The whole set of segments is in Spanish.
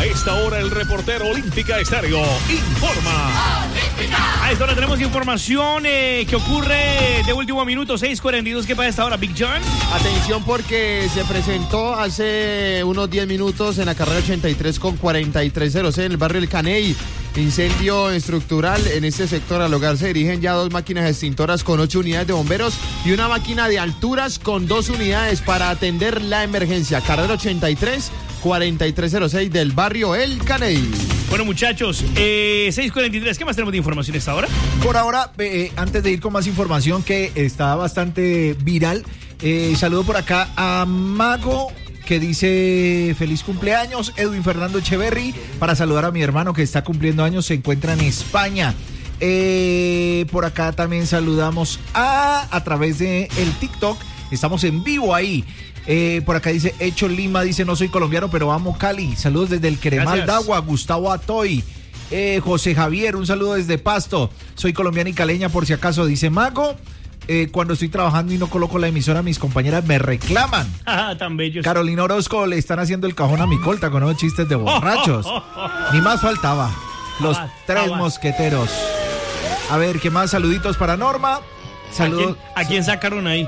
A esta hora el reportero Olímpica Estéreo informa. A esta hora tenemos información que ocurre de último minuto, 6:42. ¿Qué pasa a esta hora, Big John? Atención porque se presentó hace unos 10 minutos en la carrera 83 con 4306 en el barrio El Caney. Incendio estructural en este sector. Al hogar se dirigen ya 2 máquinas extintoras con 8 unidades de bomberos y una máquina de alturas con 2 unidades para atender la emergencia. Carrera 83, 4306 del barrio El Caney. Bueno, muchachos, 6:43. ¿Qué más tenemos de información a esta hora? Por ahora, antes de ir con más información que está bastante viral, saludo por acá a Mago, que dice feliz cumpleaños. Edwin Fernando Echeverry, para saludar a mi hermano que está cumpliendo años, se encuentra en España. Por acá también saludamos a través de el TikTok, estamos en vivo ahí. Por acá dice Hecho Lima, dice no soy colombiano pero amo Cali, saludos desde el Queremal d'Agua. Gustavo Atoy, José Javier, un saludo desde Pasto, soy colombiana y caleña por si acaso, dice Mago. Cuando estoy trabajando y no coloco la emisora, mis compañeras me reclaman. Tan bellos. Carolina Orozco, le están haciendo el cajón a mi colta con nuevos chistes de borrachos. Ni más faltaba. Los tres mosqueteros. A ver, ¿qué más? Saluditos para Norma. Saludos. ¿A quién sacaron ahí?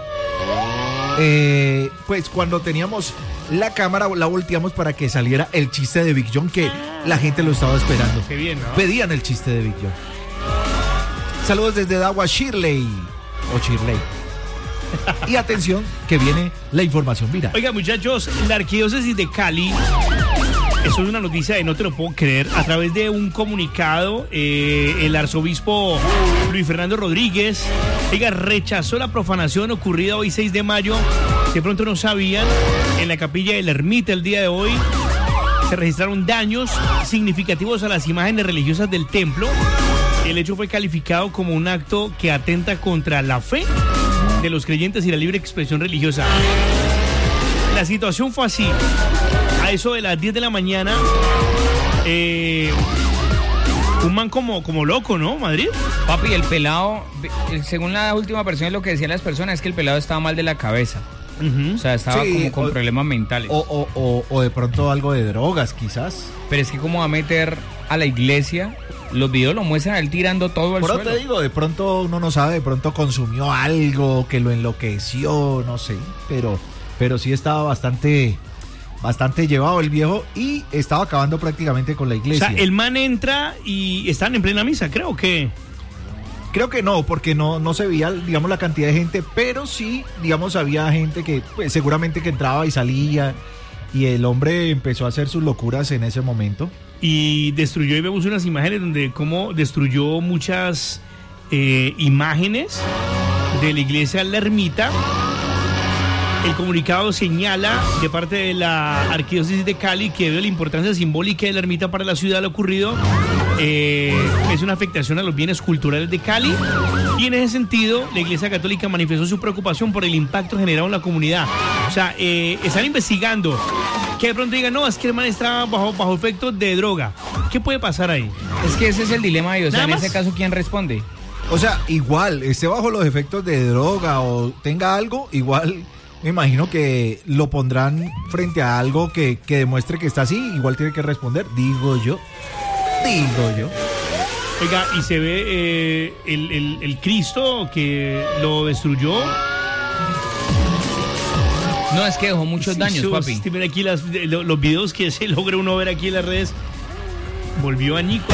Pues cuando teníamos la cámara, la volteamos para que saliera el chiste de Big John, que la gente lo estaba esperando. Qué bien, ¿no? Pedían el chiste de Big John. Saludos desde Dagua Shirley. O Shirley. Y atención, que viene la información viral. Oiga, muchachos, la arquidiócesis de Cali, eso es una noticia de no te lo puedo creer, a través de un comunicado, el arzobispo Luis Fernando Rodríguez, oiga, rechazó la profanación ocurrida hoy 6 de mayo, de pronto no sabían, en la capilla de la Ermita el día de hoy, se registraron daños significativos a las imágenes religiosas del templo. El hecho fue calificado como un acto que atenta contra la fe de los creyentes y la libre expresión religiosa. La situación fue así. A eso de las 10 de la mañana, un man como loco, ¿no, Madrid? Papi, el pelado, según la última versión, lo que decían las personas es que el pelado estaba mal de la cabeza. O sea, estaba como con problemas mentales. O de pronto algo de drogas, quizás. Pero es que cómo va a meter a la iglesia. Los videos lo muestran a él tirando todo al suelo. Pero te digo, de pronto uno no sabe, de pronto consumió algo que lo enloqueció, no sé. Pero sí estaba bastante llevado el viejo y estaba acabando prácticamente con la iglesia. O sea, el man entra y están en plena misa, creo que no, porque no se veía, digamos, la cantidad de gente, pero sí, digamos, había gente que pues, seguramente que entraba y salía, y el hombre empezó a hacer sus locuras en ese momento. Y destruyó, y vemos unas imágenes donde cómo destruyó muchas imágenes de la iglesia La Ermita. El comunicado señala de parte de la arquidiócesis de Cali que debido a la importancia simbólica de la ermita para la ciudad lo ocurrido es una afectación a los bienes culturales de Cali, y en ese sentido la Iglesia Católica manifestó su preocupación por el impacto generado en la comunidad. O sea, están investigando que de pronto digan, no, es que el man estaba bajo efectos de droga. ¿Qué puede pasar ahí? Es que ese es el dilema de ellos. O sea, en más? ese caso, ¿quién responde? O sea, igual, esté bajo los efectos de droga o tenga algo, igual me imagino que lo pondrán frente a algo que demuestre que está así, igual tiene que responder, digo yo. Oiga, y se ve el Cristo que lo destruyó. No, es que dejó muchos daños, papi. Mira aquí los videos que se logra uno ver aquí en las redes. Volvió añico.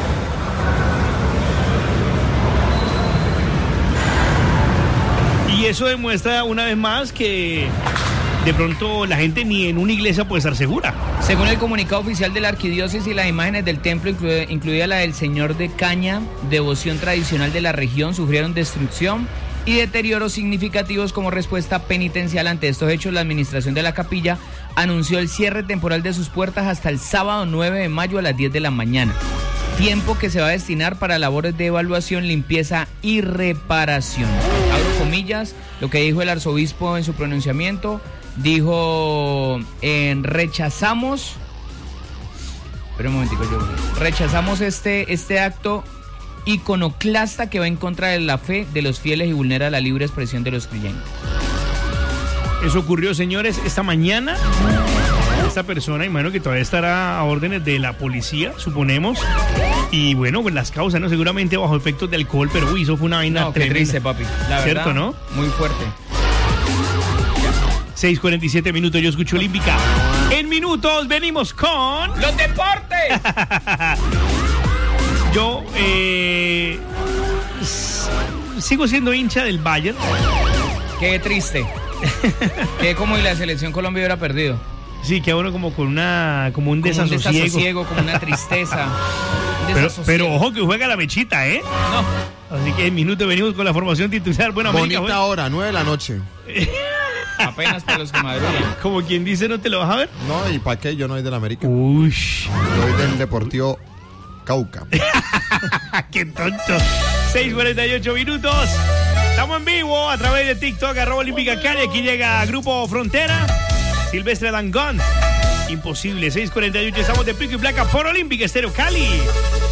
Y eso demuestra una vez más que de pronto la gente ni en una iglesia puede estar segura. Según el comunicado oficial de la arquidiócesis, las imágenes del templo, incluida la del Señor de Caña, devoción tradicional de la región, sufrieron destrucción y deterioros significativos como respuesta penitencial ante estos hechos. La administración de la capilla anunció el cierre temporal de sus puertas hasta el sábado 9 de mayo a las 10 de la mañana. Tiempo que se va a destinar para labores de evaluación, limpieza y reparación. Abro comillas, lo que dijo el arzobispo en su pronunciamiento, dijo, rechazamos este acto iconoclasta que va en contra de la fe de los fieles y vulnera la libre expresión de los creyentes. Eso ocurrió, señores, esta mañana. esta persona, imagino que todavía estará a órdenes de la policía, suponemos. Y bueno, pues las causas, ¿no? Seguramente bajo efectos de alcohol, pero uy, eso fue una vaina No, qué tremenda. triste, papi. La verdad, ¿Cierto, no? Muy fuerte. 6:47 minutos, yo escucho Olímpica. En minutos venimos con... ¡Los deportes! Yo sigo siendo hincha del Bayern. Qué triste. Que como si la selección Colombia hubiera perdido. Sí, que uno como con un Como un desasosiego. desasosiego, como una tristeza. Un Pero desasosiego. ojo que juega la mechita, ¿eh? No, Así que en minutos venimos con la formación titular. Bueno, América, Bonita hora, 9 de la noche. apenas para los que madrugan. como quien dice, ¿no te lo vas a ver? No, ¿y para qué? Yo no soy del América. Uy, Soy del Deportivo Cauca. qué tonto. 6:48 minutos. Estamos en vivo a través de TikTok, @Olímpica Cali. Aquí llega Grupo Frontera, Silvestre Dangond. Imposible, 6:48. Estamos de pico y placa por Olímpica Estéreo Cali.